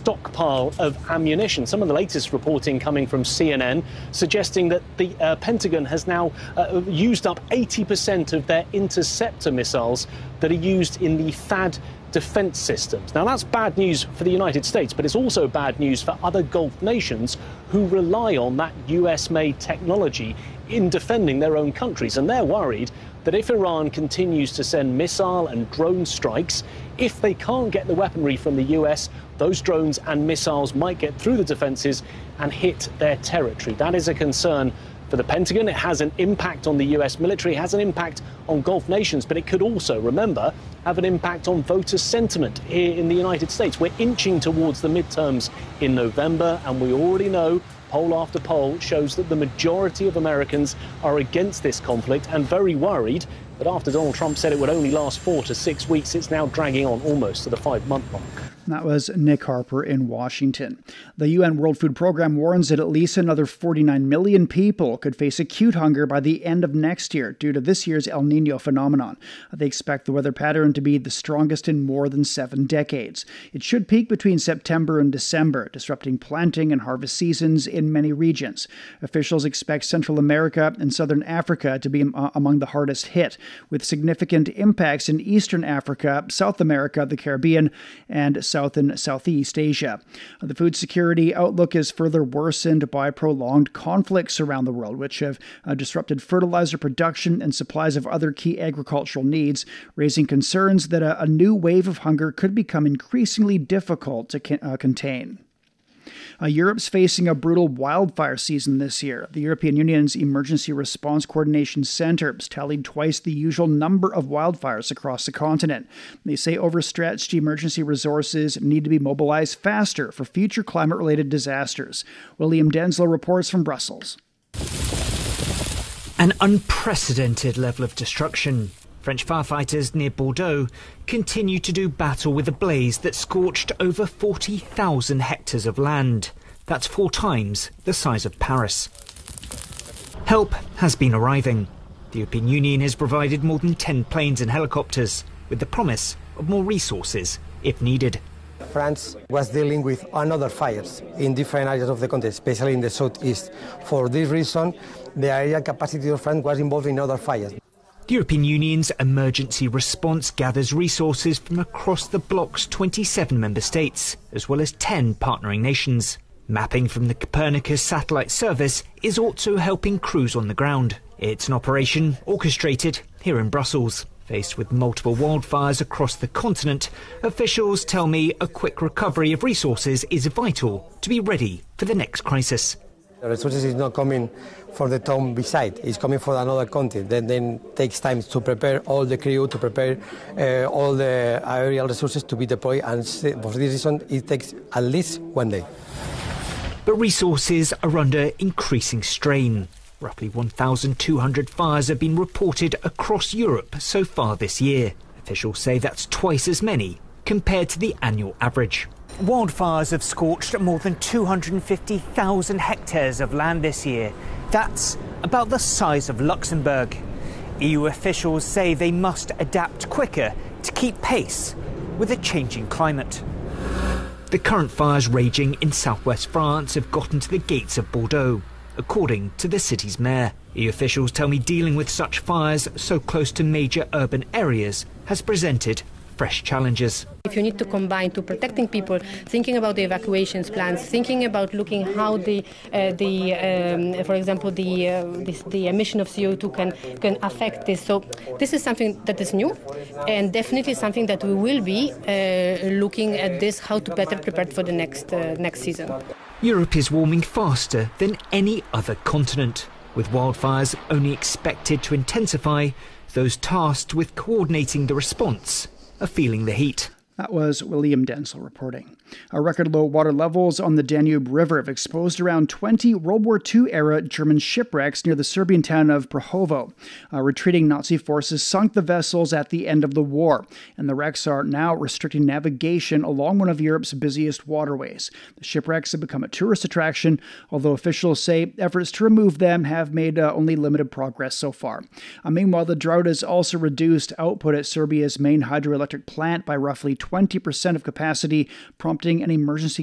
stockpile of ammunition. Some of the latest reporting coming from CNN suggesting that the Pentagon has now used up 80% of their interceptor missiles that are used in the THAAD defense systems. Now, that's bad news for the United States, but it's also bad news for other Gulf nations who rely on that US-made technology in defending their own countries. And they're worried that if Iran continues to send missile and drone strikes, if they can't get the weaponry from the US, those drones and missiles might get through the defenses and hit their territory. That is a concern for the Pentagon. It has an impact on the US military, it has an impact on Gulf nations, but it could also, remember, have an impact on voter sentiment here in the United States. We're inching towards the midterms in November, and we already know poll after poll shows that the majority of Americans are against this conflict and very worried that after Donald Trump said it would only last 4 to 6 weeks, it's now dragging on almost to the 5-month mark. That was Nick Harper in Washington. The UN World Food Program warns that at least another 49 million people could face acute hunger by the end of next year due to this year's El Niño phenomenon. They expect the weather pattern to be the strongest in more than 7 decades. It should peak between September and December, disrupting planting and harvest seasons in many regions. Officials expect Central America and Southern Africa to be among the hardest hit, with significant impacts in Eastern Africa, South America, the Caribbean, and South and Southeast Asia. The food security outlook is further worsened by prolonged conflicts around the world, which have disrupted fertilizer production and supplies of other key agricultural needs, raising concerns that a new wave of hunger could become increasingly difficult to contain. Europe's facing a brutal wildfire season this year. The European Union's Emergency Response Coordination Centres tallied twice the usual number of wildfires across the continent. They say overstretched emergency resources need to be mobilized faster for future climate-related disasters. William Denslow reports from Brussels. An unprecedented level of destruction. French firefighters near Bordeaux continue to do battle with a blaze that scorched over 40,000 hectares of land. That's 4 times the size of Paris. Help has been arriving. The European Union has provided more than 10 planes and helicopters, with the promise of more resources if needed. France was dealing with another fires in different areas of the country, especially in the southeast. For this reason, the area capacity of France was involved in other fires. The European Union's emergency response gathers resources from across the bloc's 27 member states, as well as 10 partnering nations. Mapping from the Copernicus satellite service is also helping crews on the ground. It's an operation orchestrated here in Brussels. Faced with multiple wildfires across the continent, officials tell me a quick recovery of resources is vital to be ready for the next crisis. The resources is not coming for the town beside, it's coming for another country. Then takes time to prepare all the crew, to prepare all the aerial resources to be deployed, and for this reason it takes at least 1 day. But resources are under increasing strain. Roughly 1,200 fires have been reported across Europe so far this year. Officials say that's twice as many compared to the annual average. Wildfires have scorched more than 250,000 hectares of land this year. That's about the size of Luxembourg. EU officials say they must adapt quicker to keep pace with a changing climate. The current fires raging in southwest France have gotten to the gates of Bordeaux, according to the city's mayor. EU officials tell me dealing with such fires so close to major urban areas has presented fresh challenges. If you need to combine to protecting people, thinking about the evacuations plans, thinking about looking how for example, the emission of CO2 can affect this. So this is something that is new, and definitely something that we will be looking at this, how to better prepare for the next season. Europe is warming faster than any other continent, with wildfires only expected to intensify. Those tasked with coordinating the response are feeling the heat. That was William Denslow reporting. Record low water levels on the Danube River have exposed around 20 World War II-era German shipwrecks near the Serbian town of Prahovo. Retreating Nazi forces sunk the vessels at the end of the war, and the wrecks are now restricting navigation along one of Europe's busiest waterways. The shipwrecks have become a tourist attraction, although officials say efforts to remove them have made only limited progress so far. Meanwhile, the drought has also reduced output at Serbia's main hydroelectric plant by roughly 20% of capacity, prompting an emergency